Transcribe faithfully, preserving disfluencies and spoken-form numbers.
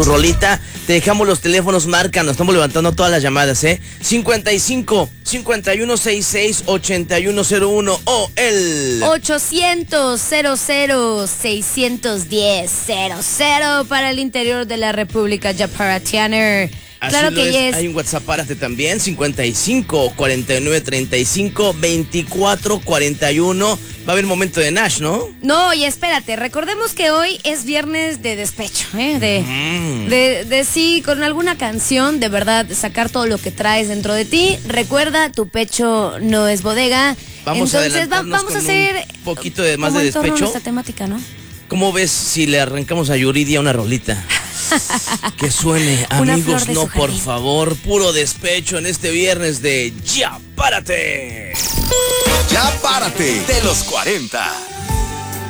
rolita, te dejamos los teléfonos, marca, nos estamos levantando todas las llamadas, ¿eh? cincuenta y cinco, cincuenta y uno sesenta y seis, ochenta y uno cero uno o el ochocientos, cero cero, seiscientos diez, cero cero para el interior de la República Yaparatiana. Claro que es. yes. Hay un WhatsApp párate también, cincuenta y cinco, cuarenta y nueve, treinta y cinco, veinticuatro, cuarenta y uno. Va a haber momento de Nash, ¿no? No, y espérate, recordemos que hoy es viernes de despecho, ¿eh? De, mm. de, de sí, con alguna canción, de verdad, sacar todo lo que traes dentro de ti. Recuerda, tu pecho no es bodega. Vamos Entonces, a va, vamos a hacer un poquito de más como de en torno despecho. a esta temática, ¿no? ¿Cómo ves si le arrancamos a Yuridia una rolita? Que suene, amigos, no, por favor, puro despecho en este viernes de Ya Párate. Ya Párate de los cuarenta.